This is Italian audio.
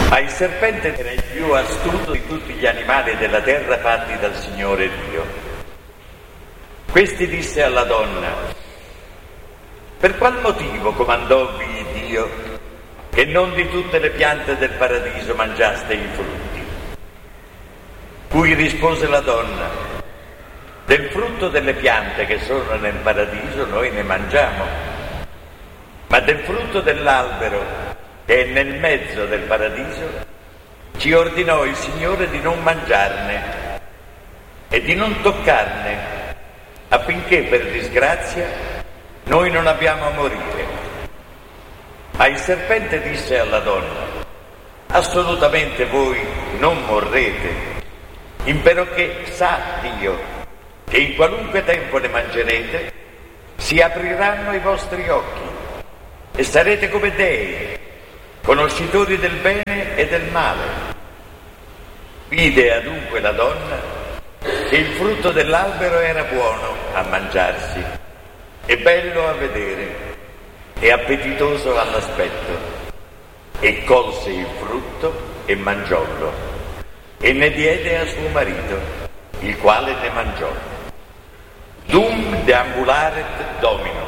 Ma il serpente era il più astuto di tutti gli animali della terra fatti dal Signore Dio. Questi disse alla donna: per qual motivo comandòvi Dio che non di tutte le piante del paradiso mangiaste i frutti? Cui rispose la donna: del frutto delle piante che sono nel paradiso noi ne mangiamo, ma del frutto dell'albero che è nel mezzo del paradiso ci ordinò il Signore di non mangiarne e di non toccarne, affinché per disgrazia noi non abbiamo a morire. Ma il serpente disse alla donna: assolutamente voi non morrete, imperoché sa Dio che in qualunque tempo ne mangerete si apriranno i vostri occhi e sarete come dei, conoscitori del bene e del male. Vide adunque la donna che il frutto dell'albero era buono a mangiarsi e bello a vedere e appetitoso all'aspetto, e colse il frutto e mangiollo e ne diede a suo marito, il quale ne mangiò. Dum deambularet Domino.